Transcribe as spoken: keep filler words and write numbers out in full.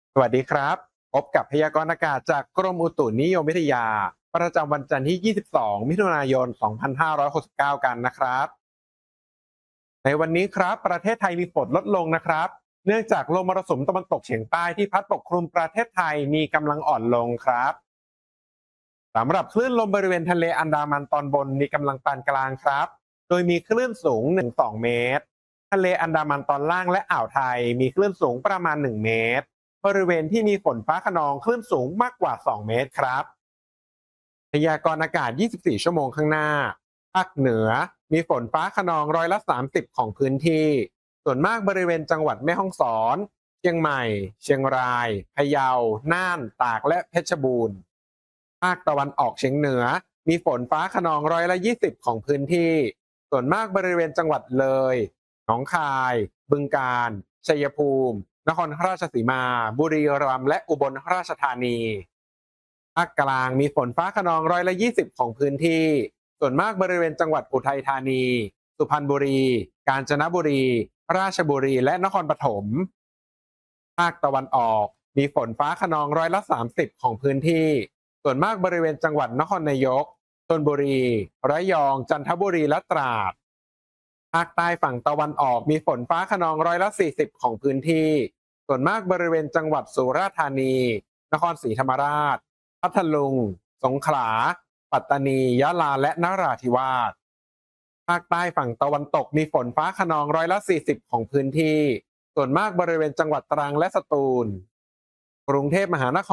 สวัสดีครับพบกับพยากรณ์อากาศจากกรมอุตุนิยมวิทยาประจำวันจันทร์ที่ ยี่สิบสอง มิถุนายน สองพันห้าร้อยหกสิบเก้า กันนะครับในวันนี้ครับประเทศไทยมีฝนลดลงนะครับเนื่องจากลมมรสุมตะวันตกเฉียงใต้ที่พัดปกคลุมประเทศไทยมีกำลังอ่อนลงครับสำหรับคลื่นลมบริเวณทะเลอันดามันตอนบนมีกำลังปานกลางครับโดยมีคลื่นสูง หนึ่งถึงสอง เมตรทะเลอันดามันตอนล่างและอ่าวไทยมีคลื่นสูงประมาณ หนึ่ง เมตรบริเวณที่มีฝนฟ้าคะนองคลื่นสูงมากกว่า สอง เมตรครับพยากรณ์อากาศ ยี่สิบสี่ ชั่วโมงข้างหน้าภาคเหนือมีฝนฟ้าคะนองร้อยละ สามสิบ ของพื้นที่ส่วนมากบริเวณจังหวัดแม่ฮ่องสอนเชียงใหม่เชียงรายพะเยาน่านตากและเพชรบูรณ์ภาคตะวันออกเฉียงเหนือมีฝนฟ้าคะนองร้อยละ ยี่สิบ ของพื้นที่ส่วนมากบริเวณจังหวัดเลยหนองคายบึงกาฬชัยภูมินครราชสีมาบุรีรัมย์และอุบลราชธานีภาคกลางมีฝนฟ้าคะนองร้อยละ ยี่สิบ ของพื้นที่ส่วนมากบริเวณจังหวัดอุทัยธานีสุพรรณบุรีกาญจนบุรีราชบุรีและนครปฐมภาคตะวันออกมีฝนฟ้าคะนองร้อยละ สามสิบ ของพื้นที่ส่วนมากบริเวณจังหวัดนครนายกชลบุรีระยองจันทบุรีและตราดภาคใต้ฝั่งตะวันออกมีฝนฟ้าคะนองร้อยละ สี่สิบ ของพื้นที่ส่วนมากบริเวณจังหวัดสุราษฎร์ธานีนครศรีธรรมราชพัทลุงสงขลาปัตตานียะลาและนราธิวาสภาคใต้ฝั่งตะวันตกมีฝนฟ้าคะนองร้อยละ สี่สิบ ของพื้นที่ส่วนมากบริเวณจังหวัดตรังและสตูลกรุงเทพมหานคร